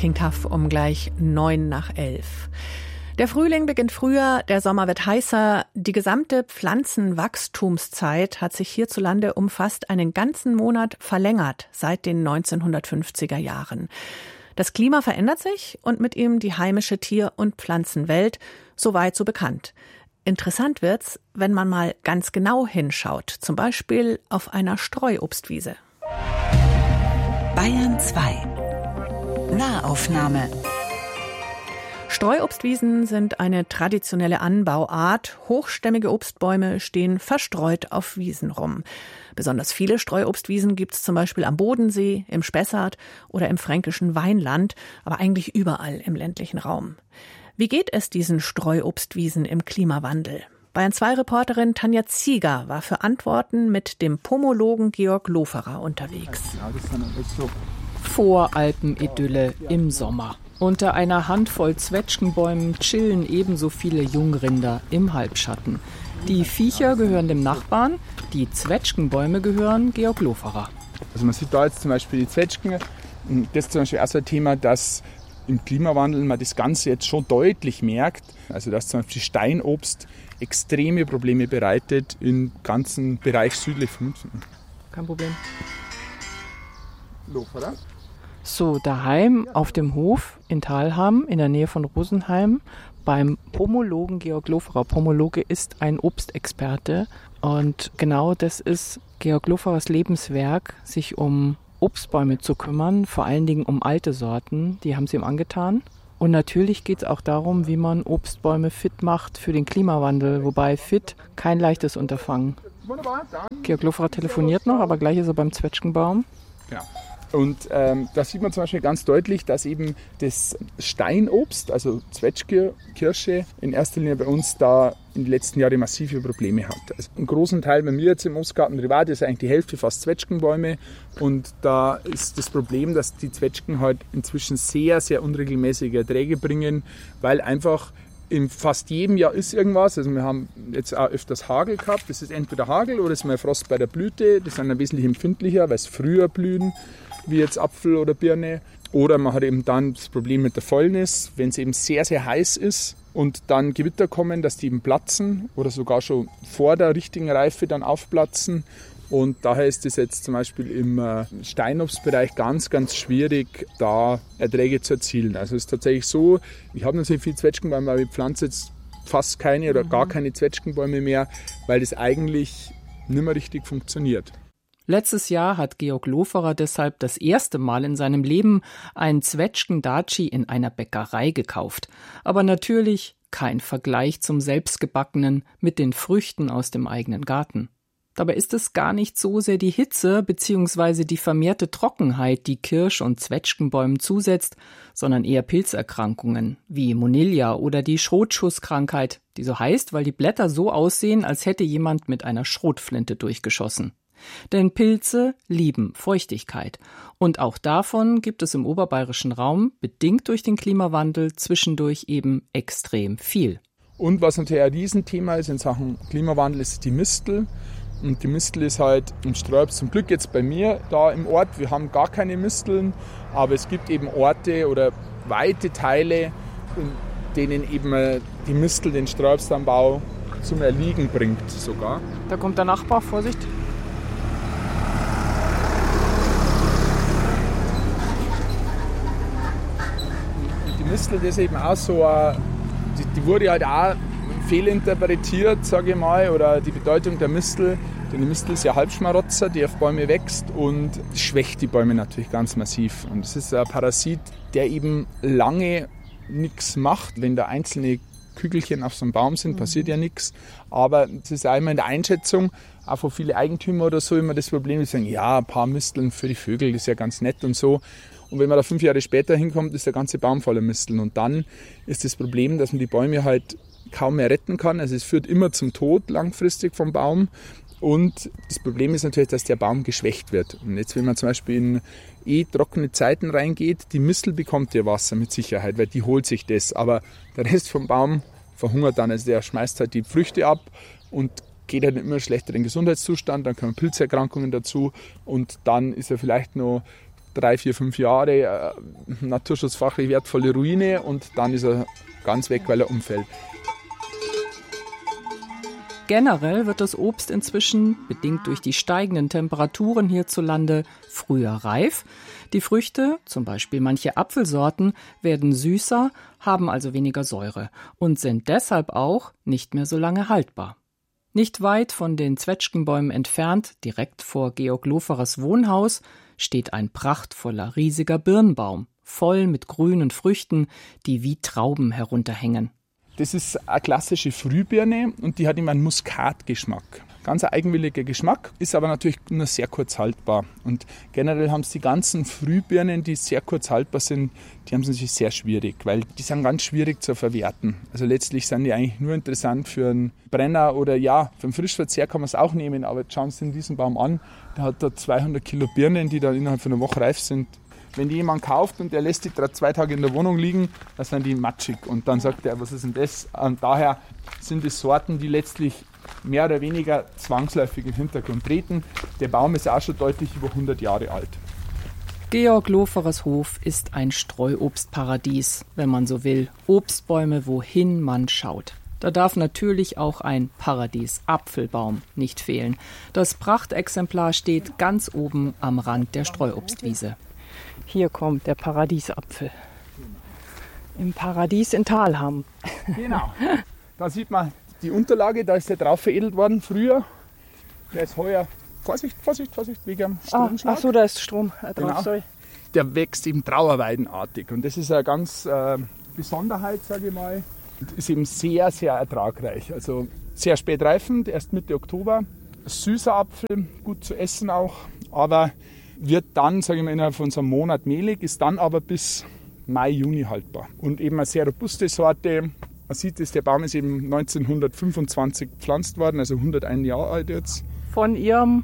King Tuff um gleich 9:09. Der Frühling beginnt früher, der Sommer wird heißer. Die gesamte Pflanzenwachstumszeit hat sich hierzulande um fast einen ganzen Monat verlängert seit den 1950er Jahren. Das Klima verändert sich und mit ihm die heimische Tier- und Pflanzenwelt, soweit so bekannt. Interessant wird's, wenn man mal ganz genau hinschaut, zum Beispiel auf einer Streuobstwiese. Bayern 2. Nahaufnahme. Streuobstwiesen sind eine traditionelle Anbauart. Hochstämmige Obstbäume stehen verstreut auf Wiesen rum. Besonders viele Streuobstwiesen gibt es zum Beispiel am Bodensee, im Spessart oder im fränkischen Weinland, aber eigentlich überall im ländlichen Raum. Wie geht es diesen Streuobstwiesen im Klimawandel? Bayern 2-Reporterin Tanja Zieger war für Antworten mit dem Pomologen Georg Loferer unterwegs. Voralpenidylle im Sommer. Unter einer Handvoll Zwetschgenbäumen chillen ebenso viele Jungrinder im Halbschatten. Die Viecher gehören dem Nachbarn, die Zwetschgenbäume gehören Georg Loferer. Also man sieht da jetzt zum Beispiel die Zwetschgen. Das ist zum Beispiel auch so ein Thema, dass im Klimawandel man das Ganze jetzt schon deutlich merkt. Also dass zum Beispiel Steinobst extreme Probleme bereitet im ganzen Bereich südlich von München. Kein Problem. Loferer? So, daheim auf dem Hof in Thalham, in der Nähe von Rosenheim, beim Pomologen Georg Loferer. Pomologe ist ein Obstexperte und genau das ist Georg Loferers Lebenswerk, sich um Obstbäume zu kümmern, vor allen Dingen um alte Sorten, die haben sie ihm angetan. Und natürlich geht es auch darum, wie man Obstbäume fit macht für den Klimawandel, wobei fit kein leichtes Unterfangen. Georg Loferer telefoniert noch, aber gleich ist er beim Zwetschgenbaum. Ja. Und da sieht man zum Beispiel ganz deutlich, dass eben das Steinobst, also Zwetschge, Kirsche, in erster Linie bei uns da in den letzten Jahren massive Probleme hat. Also einen großen Teil bei mir jetzt im Obstgarten privat ist eigentlich die Hälfte fast Zwetschgenbäume. Und da ist das Problem, dass die Zwetschgen halt inzwischen sehr, sehr unregelmäßige Erträge bringen, weil einfach in fast jedem Jahr ist irgendwas. Also wir haben jetzt auch öfters Hagel gehabt. Das ist entweder Hagel oder es ist mal Frost bei der Blüte. Die sind dann wesentlich empfindlicher, weil es früher blühen, wie jetzt Apfel oder Birne. Oder man hat eben dann das Problem mit der Fäulnis, wenn es eben sehr, sehr heiß ist und dann Gewitter kommen, dass die eben platzen oder sogar schon vor der richtigen Reife dann aufplatzen. Und daher ist es jetzt zum Beispiel im Steinobstbereich ganz, ganz schwierig, da Erträge zu erzielen. Also es ist tatsächlich so, ich habe natürlich viele Zwetschgenbäume, aber ich pflanze jetzt fast keine oder gar keine Zwetschgenbäume mehr, weil das eigentlich nicht mehr richtig funktioniert. Letztes Jahr hat Georg Loferer deshalb das erste Mal in seinem Leben einen Zwetschgen-Daci in einer Bäckerei gekauft. Aber natürlich kein Vergleich zum selbstgebackenen mit den Früchten aus dem eigenen Garten. Dabei ist es gar nicht so sehr die Hitze bzw. die vermehrte Trockenheit, die Kirsch- und Zwetschgenbäumen zusetzt, sondern eher Pilzerkrankungen wie Monilla oder die Schrotschusskrankheit, die so heißt, weil die Blätter so aussehen, als hätte jemand mit einer Schrotflinte durchgeschossen. Denn Pilze lieben Feuchtigkeit. Und auch davon gibt es im oberbayerischen Raum, bedingt durch den Klimawandel, zwischendurch eben extrem viel. Und was natürlich ein Riesenthema ist in Sachen Klimawandel, ist die Mistel. Und die Mistel ist halt im Streuobst zum Glück jetzt bei mir da im Ort. Wir haben gar keine Misteln, aber es gibt eben Orte oder weite Teile, in denen eben die Mistel den Streuobstanbau zum Erliegen bringt sogar. Da kommt der Nachbar, Vorsicht. Die Mistel, das ist eben auch so, die wurde halt auch fehlinterpretiert, sage ich mal, oder die Bedeutung der Mistel. Denn die Mistel ist ja Halbschmarotzer, die auf Bäume wächst und schwächt die Bäume natürlich ganz massiv. Und es ist ein Parasit, der eben lange nichts macht. Wenn da einzelne Kügelchen auf so einem Baum sind, passiert ja nichts. Aber es ist auch immer in der Einschätzung, auch von vielen Eigentümern oder so, immer das Problem, die sagen, ja, ein paar Misteln für die Vögel, das ist ja ganz nett und so. Und wenn man da 5 Jahre später hinkommt, ist der ganze Baum voller Misteln. Und dann ist das Problem, dass man die Bäume halt kaum mehr retten kann. Also es führt immer zum Tod langfristig vom Baum. Und das Problem ist natürlich, dass der Baum geschwächt wird. Und jetzt, wenn man zum Beispiel in trockene Zeiten reingeht, die Mistel bekommt ja Wasser mit Sicherheit, weil die holt sich das. Aber der Rest vom Baum verhungert dann. Also der schmeißt halt die Früchte ab und geht halt in immer schlechteren Gesundheitszustand. Dann kommen Pilzerkrankungen dazu und dann ist er vielleicht noch 3, 4, 5 Jahre naturschutzfachlich wertvolle Ruine und dann ist er ganz weg, weil er umfällt. Generell wird das Obst inzwischen, bedingt durch die steigenden Temperaturen hierzulande, früher reif. Die Früchte, zum Beispiel manche Apfelsorten, werden süßer, haben also weniger Säure und sind deshalb auch nicht mehr so lange haltbar. Nicht weit von den Zwetschgenbäumen entfernt, direkt vor Georg Loferers Wohnhaus, steht ein prachtvoller, riesiger Birnbaum, voll mit grünen Früchten, die wie Trauben herunterhängen. Das ist eine klassische Frühbirne und die hat immer einen Muskatgeschmack. Ganz ein eigenwilliger Geschmack, ist aber natürlich nur sehr kurz haltbar. Und generell haben es die ganzen Frühbirnen, die sehr kurz haltbar sind, die haben es natürlich sehr schwierig, weil die sind ganz schwierig zu verwerten. Also letztlich sind die eigentlich nur interessant für einen Brenner oder ja, für einen Frischverzehr kann man es auch nehmen, aber jetzt schauen Sie sich diesen Baum an, der hat da 200 Kilo Birnen, die dann innerhalb von einer Woche reif sind. Wenn die jemand kauft und der lässt die 2 Tage in der Wohnung liegen, dann sind die matschig. Und dann sagt er, was ist denn das? Und daher sind es Sorten, die letztlich mehr oder weniger zwangsläufig im Hintergrund treten. Der Baum ist auch schon deutlich über 100 Jahre alt. Georg Loferers Hof ist ein Streuobstparadies, wenn man so will. Obstbäume, wohin man schaut. Da darf natürlich auch ein Paradies-Apfelbaum nicht fehlen. Das Prachtexemplar steht ganz oben am Rand der Streuobstwiese. Hier kommt der Paradiesapfel. Im Paradies in Thalham. Genau. Da sieht man die Unterlage, da ist der drauf veredelt worden früher. Der ist heuer, Vorsicht, wegen am Stromschlag. Ach so, da ist Strom drauf, genau. Sorry. Der wächst eben trauerweidenartig und das ist eine ganz Besonderheit, sage ich mal. Und ist eben sehr, sehr ertragreich. Also sehr spät reifend, erst Mitte Oktober. Süßer Apfel, gut zu essen auch, aber wird dann, sage ich mal, innerhalb von so einem Monat mehlig, ist dann aber bis Mai, Juni haltbar. Und eben eine sehr robuste Sorte. Man sieht es, der Baum ist eben 1925 gepflanzt worden, also 101 Jahre alt jetzt. Von Ihrem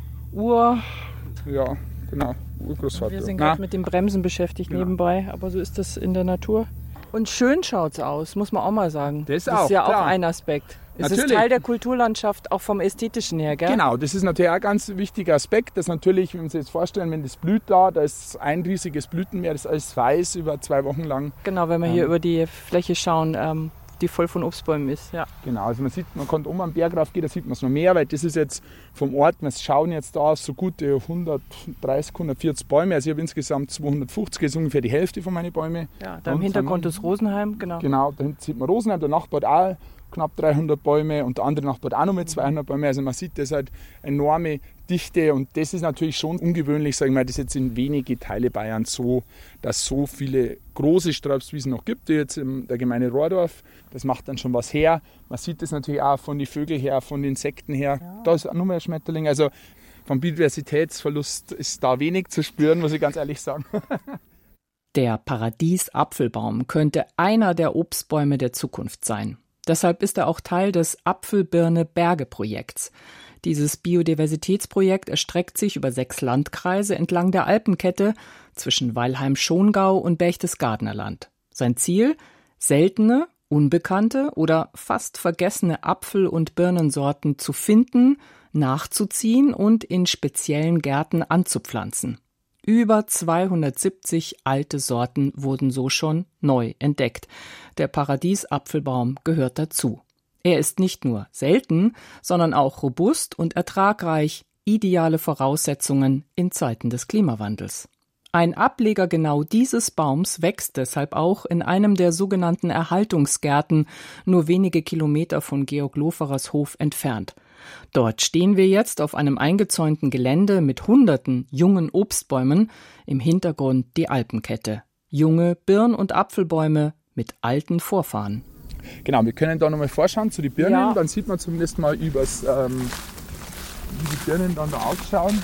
Ja, genau, Urgroßvater. Wir sind gerade mit dem Bremsen beschäftigt nebenbei, aber so ist das in der Natur. Und schön schaut's aus, muss man auch mal sagen. Das ist ja klar. auch ein Aspekt. Es Natürlich. ist Teil der Kulturlandschaft, auch vom Ästhetischen her, gell? Genau, das ist natürlich auch ein ganz wichtiger Aspekt, dass natürlich, wenn Sie sich jetzt vorstellen, wenn das blüht da ist ein riesiges Blütenmeer, das ist alles weiß über 2 Wochen lang. Genau, wenn wir hier über die Fläche schauen, die voll von Obstbäumen ist, ja. Genau, also man sieht, man kann um am Berg raufgehen, da sieht man es noch mehr, weil das ist jetzt vom Ort, wir schauen jetzt da so gute 130, 140 Bäume, also ich habe insgesamt 250, das ist ungefähr die Hälfte von meinen Bäumen. Ja, da im Hintergrund ist Rosenheim, genau. Genau, da hinten sieht man Rosenheim, der Nachbar hat auch knapp 300 Bäume und der andere Nachbar hat auch noch mit 200 Bäume, also man sieht, das halt enorme Dichte und das ist natürlich schon ungewöhnlich, sagen wir mal, das ist jetzt in wenige Teile Bayerns so, dass so viele große Sträuobstwiesen noch gibt, wie jetzt in der Gemeinde Rohrdorf. Das macht dann schon was her. Man sieht das natürlich auch von den Vögeln her, von den Insekten her. Ja. Da ist auch noch mehr Schmetterling. Also vom Biodiversitätsverlust ist da wenig zu spüren, muss ich ganz ehrlich sagen. Der Paradies-Apfelbaum könnte einer der Obstbäume der Zukunft sein. Deshalb ist er auch Teil des Apfelbirne-Berge-Projekts. Dieses Biodiversitätsprojekt erstreckt sich über 6 Landkreise entlang der Alpenkette zwischen Weilheim-Schongau und Berchtesgadenerland. Sein Ziel? Seltene, unbekannte oder fast vergessene Apfel- und Birnensorten zu finden, nachzuziehen und in speziellen Gärten anzupflanzen. Über 270 alte Sorten wurden so schon neu entdeckt. Der Paradies-Apfelbaum gehört dazu. Er ist nicht nur selten, sondern auch robust und ertragreich, ideale Voraussetzungen in Zeiten des Klimawandels. Ein Ableger genau dieses Baums wächst deshalb auch in einem der sogenannten Erhaltungsgärten, nur wenige Kilometer von Georg Loferers Hof entfernt. Dort stehen wir jetzt auf einem eingezäunten Gelände mit Hunderten jungen Obstbäumen, im Hintergrund die Alpenkette. Junge Birn- und Apfelbäume mit alten Vorfahren. Genau, wir können da nochmal vorschauen zu den Birnen, ja. Dann sieht man zumindest mal wie die Birnen dann da ausschauen.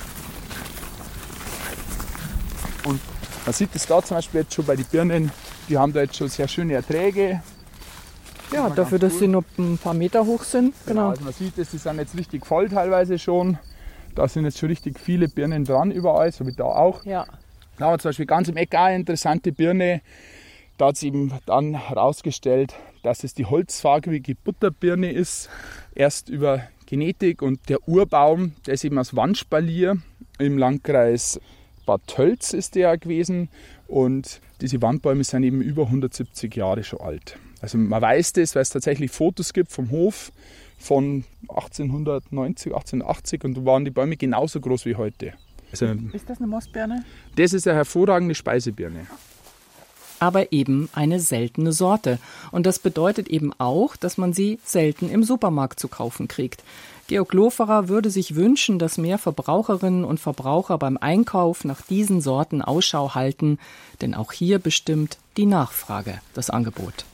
Und man sieht es da zum Beispiel jetzt schon bei den Birnen, die haben da jetzt schon sehr schöne Erträge. Ja, dafür, dass sie nur ein paar Meter hoch sind. Genau, also man sieht es, die sind jetzt richtig voll teilweise schon. Da sind jetzt schon richtig viele Birnen dran überall, so wie da auch. Ja. Da haben wir zum Beispiel ganz im Eck auch eine interessante Birne. Da hat es eben dann herausgestellt, dass es die holzfarbige Butterbirne ist. Erst über Genetik und der Urbaum, der ist eben aus Wandspalier im Landkreis Bad Tölz ist der gewesen und diese Wandbäume sind eben über 170 Jahre schon alt. Also man weiß das, weil es tatsächlich Fotos gibt vom Hof von 1890, 1880 und da waren die Bäume genauso groß wie heute. Also, ist das eine Moosbirne? Das ist eine hervorragende Speisebirne. Aber eben eine seltene Sorte. Und das bedeutet eben auch, dass man sie selten im Supermarkt zu kaufen kriegt. Georg Loferer würde sich wünschen, dass mehr Verbraucherinnen und Verbraucher beim Einkauf nach diesen Sorten Ausschau halten, denn auch hier bestimmt die Nachfrage das Angebot.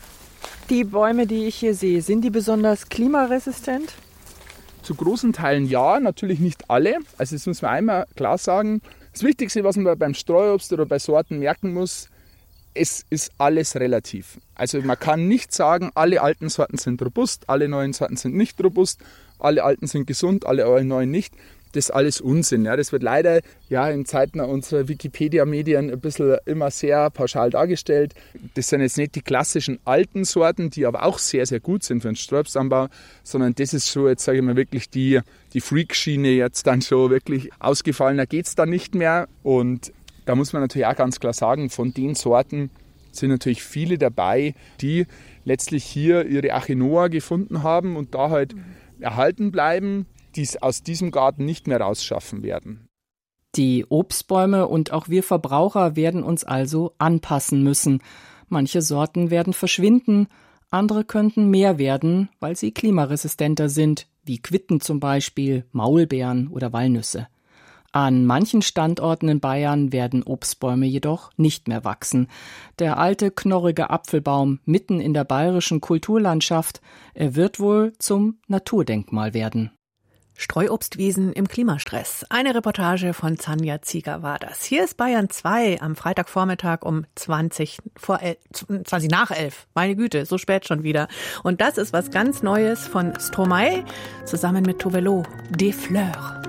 Die Bäume, die ich hier sehe, sind die besonders klimaresistent? Zu großen Teilen ja, natürlich nicht alle. Also das muss man einmal klar sagen. Das Wichtigste, was man beim Streuobst oder bei Sorten merken muss, es ist alles relativ. Also man kann nicht sagen, alle alten Sorten sind robust, alle neuen Sorten sind nicht robust, alle alten sind gesund, alle neuen nicht. Das ist alles Unsinn. Ja. Das wird leider in Zeiten unserer Wikipedia-Medien ein bisschen immer sehr pauschal dargestellt. Das sind jetzt nicht die klassischen alten Sorten, die aber auch sehr, sehr gut sind für den Streuobstanbau, sondern das ist schon, jetzt sage ich mal, wirklich die Freak-Schiene jetzt dann schon wirklich ausgefallen. Da geht es dann nicht mehr. Und da muss man natürlich auch ganz klar sagen, von den Sorten sind natürlich viele dabei, die letztlich hier ihre Achinoa gefunden haben und da halt erhalten bleiben, die es aus diesem Garten nicht mehr rausschaffen werden. Die Obstbäume und auch wir Verbraucher werden uns also anpassen müssen. Manche Sorten werden verschwinden, andere könnten mehr werden, weil sie klimaresistenter sind, wie Quitten zum Beispiel, Maulbeeren oder Walnüsse. An manchen Standorten in Bayern werden Obstbäume jedoch nicht mehr wachsen. Der alte, knorrige Apfelbaum mitten in der bayerischen Kulturlandschaft, er wird wohl zum Naturdenkmal werden. Streuobstwiesen im Klimastress. Eine Reportage von Zanja Zieger war das. Hier ist Bayern 2 am Freitagvormittag um 20 nach 11. Meine Güte, so spät schon wieder. Und das ist was ganz Neues von Stromae zusammen mit Tovelo, Des Fleurs.